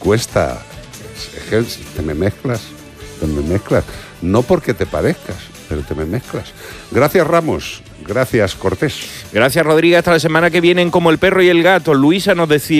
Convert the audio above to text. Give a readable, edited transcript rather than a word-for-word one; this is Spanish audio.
cuesta. Es que te me mezclas. No porque te parezcas, pero te me mezclas. Gracias, Ramos. Gracias, Cortés. Gracias, Rodríguez. Hasta la semana que viene en Como el perro y el gato. Luisa nos decía